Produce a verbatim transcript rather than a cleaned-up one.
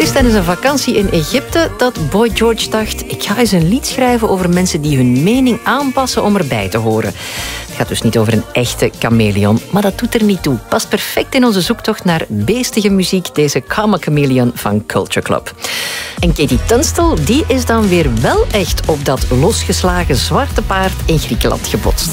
is tijdens een vakantie in Egypte dat Boy George dacht: ik ga eens een lied schrijven over mensen die hun mening aanpassen om erbij te horen. Het gaat dus niet over een echte chameleon, maar dat doet er niet toe. Past perfect in onze zoektocht naar beestige muziek, deze Karma Chameleon van Culture Club. En Katie Tunstall, die is dan weer wel echt op dat losgeslagen zwarte paard in Griekenland gebotst.